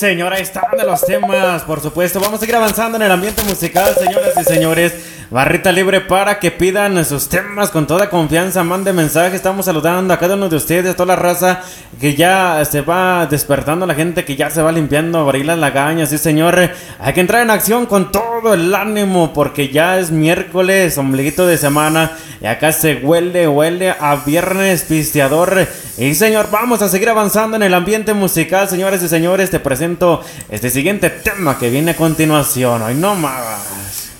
señor, ahí están de los temas, por supuesto. Vamos a seguir avanzando en el ambiente musical, señoras y señores. Barrita libre para que pidan sus temas con toda confianza. Mande mensaje. Estamos saludando a cada uno de ustedes, a toda la raza que ya se va despertando, la gente que ya se va limpiando, abrir las lagañas. Sí, señor. Hay que entrar en acción con todo el ánimo porque ya es miércoles, ombliguito de semana. Y acá se huele a viernes pisteador. Y señor, vamos a seguir avanzando en el ambiente musical, señores y señores. Te presento este siguiente tema que viene a continuación. Hoy no más.